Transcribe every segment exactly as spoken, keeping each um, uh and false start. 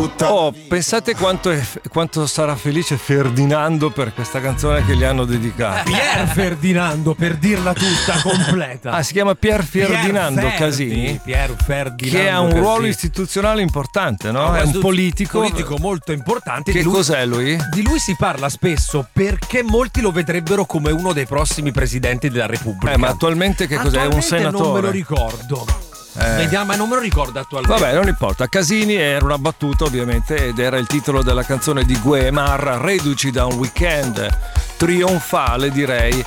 tutta. Oh, pensate quanto, è, quanto sarà felice Ferdinando per questa canzone che gli hanno dedicato. Pier Ferdinando, per dirla tutta completa. Ah, si chiama Pier Ferdinando Pier Ferdi, Casini? Pier Ferdinando che ha un Casini. ruolo istituzionale importante, no? È un politico. politico molto importante. Che Di lui- cos'è lui? Di lui si parla spesso perché molti lo vedrebbero come uno dei prossimi presidenti della Repubblica. Eh, ma attualmente che cos'è? È un Attualmente senatore? non me lo ricordo. Eh. Vediamo, ma non me lo ricordo attualmente. Vabbè, non importa. Casini era una battuta, ovviamente, ed era il titolo della canzone di Gue Marra, reduci da un weekend trionfale, direi,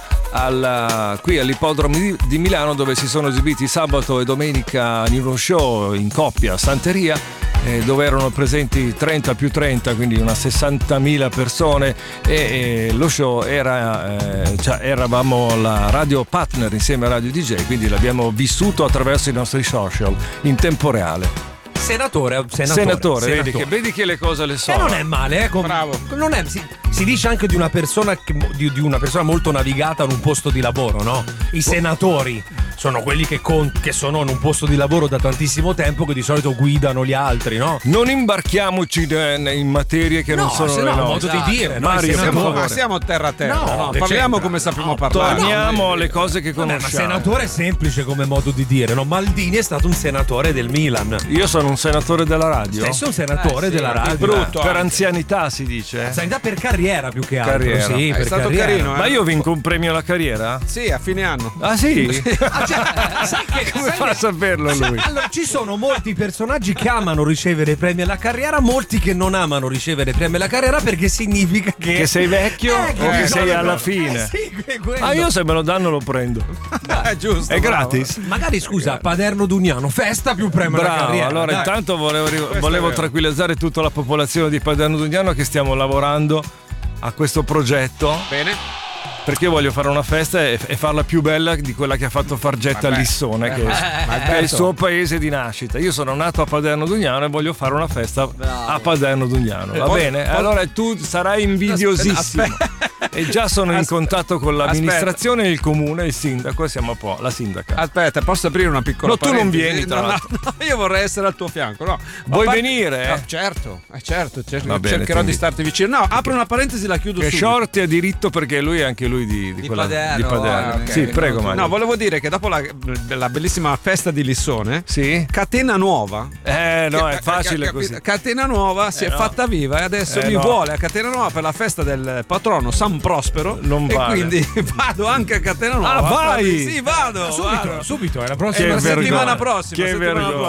alla, qui all'ippodromo di, di Milano, dove si sono esibiti sabato e domenica in uno show in coppia a Santeria, eh, dove erano presenti trenta più trenta, quindi una sessantamila persone, e, e lo show era, eh, cioè, eravamo la radio partner insieme a Radio D J, quindi l'abbiamo vissuto attraverso i nostri social in tempo reale. Senatore, senatore, Senatore, senatore. Vedi, che, vedi che le cose le so. E non è male, eh? com- Bravo. Non è, si, si dice anche di una persona che, di, di una persona molto navigata in un posto di lavoro, no? I senatori sono quelli che, con, che sono in un posto di lavoro da tantissimo tempo, che di solito guidano gli altri, no? Non imbarchiamoci in materie che No, non sono se le no, nostre. modo di dire, no? Mario, I senatori- per Ma favore. siamo terra a terra, No, no, che parliamo c'entra? come sappiamo No, parlare. Torniamo alle cose che Vabbè, ma conosciamo. senatore è semplice come modo di dire, no? Maldini è stato un senatore del Milan. Io sono un senatore della radio. Stesso un senatore Eh, sì, della radio. brutto. Per anche. anzianità si dice. Sanità per carriera più che altro. Carriera. Sì, È per stato carriera. carino, eh. Ma io vinco un premio alla carriera? Sì, a fine anno. Ah sì? Ah, cioè, sai che, Come sai fa a che- saperlo lui? Allora, ci sono molti personaggi che amano ricevere premi alla carriera, molti che non amano ricevere premi alla carriera perché significa che, Che sei vecchio Eh, o che no, sei no, alla no. fine? Eh, sì, que- quello. Ah, io se me lo danno lo prendo. È giusto. È bravo. gratis. Magari scusa, Paderno Duniano, festa più premio alla Bravo, carriera. allora dai. intanto volevo, ri- è volevo vero. tranquillizzare tutta la popolazione di Paderno Dugnano che stiamo lavorando a questo progetto, Bene. perché io voglio fare una festa e, e farla più bella di quella che ha fatto Fargetta Vabbè. Lissone, che, Eh, è, che è il suo paese di nascita. Io sono nato a Paderno Dugnano e voglio fare una festa a Paderno Dugnano, va Poi- bene? poi- Allora tu sarai invidiosissimo. E già sono in contatto con l'amministrazione, il comune, il sindaco, e siamo a po', la sindaca. Aspetta, posso aprire una piccola No, tu non parentesi? vieni, tra No, no, l'altro. no, io vorrei essere al tuo fianco, no. Vuoi Ma par- venire? No, certo, eh, certo, cer- Va bene, cercherò ti di invito. starti vicino. No, apro una parentesi, la chiudo Che subito. Shorty ha diritto perché lui è anche lui di, di, Di quella Paderno, di Paderno. ah, ok. Sì, prego Mario. No, volevo dire che dopo la, la bellissima festa di Lissone, Sì? Catena Nuova. Eh no, che- è facile ca- così. Catena Nuova si Eh, è no. fatta viva e adesso Eh, mi no. vuole a Catena Nuova per la festa del patrono San Prospero. Non e vale. quindi vado anche a Catena Nuova. Ah, vai! Sì, vado. Subito, vado. subito, è la Eh, prossima la vergogna. settimana prossima. Che settimana vergogna.